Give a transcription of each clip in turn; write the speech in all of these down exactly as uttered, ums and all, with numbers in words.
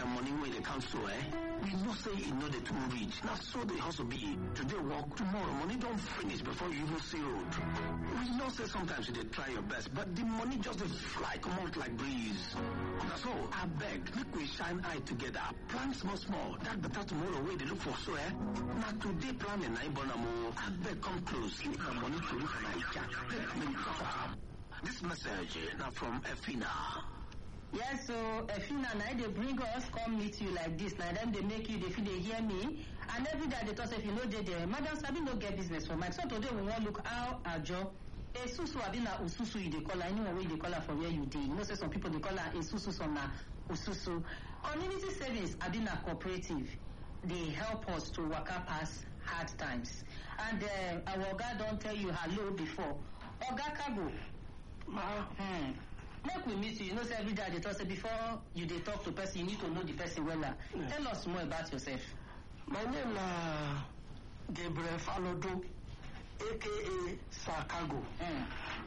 the money wey dey count so, eh? We know say e no dey too reach. Na so the hustle be. Today work, tomorrow money don finish before you even see road. We know say sometimes you dey try your best, but the money just dey fly comot like breeze. Na so, abeg, make we shine eye together. Plan small small. That better tomorrow wey dey look for so, eh? Na today planning na im born am o. Abeg come close. Leave my money to you for Naija. Take me profit. This message na from Efina. Yes, so Efina, now they bring us, come meet you like this. Now them they make you, they feel they hear me. And every day they talk, if you know they there, Madam Sabi no get business for mine. So today we want to look how our job. A susu abina ususu they call her, anyone way they call her from where you did. You know, say some people they call her a susu, some na ususu. Community savings abina cooperative. They help us to work up past hard times. And uh, our Oga don't tell you hello before. Oga Kago. Ma. Hmm. Make we meet you. You know, say every day they talk, say before you they talk to person, you need to know the person well. Yeah. Tell us more about yourself. My name is Gabriel Falodo, aka Sakago. Mm.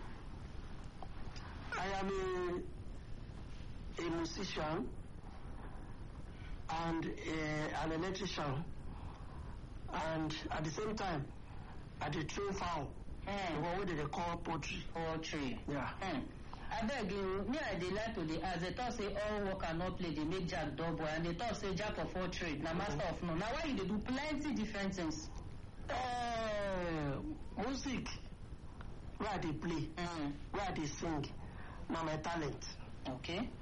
I am a, a musician and a, an electrician, and at the same time, I dey train fowl. Mm. The one wey they call poultry. Poultry. Yeah. Mm. I beg you, me I dey like to the as they talk say all work and not play, they make jack double, and they talk say jack of all trade, na master of none. Now why you dey do plenty different things? Uh, music, where I dey play, Mm. where I dey sing, na my talent. Okay.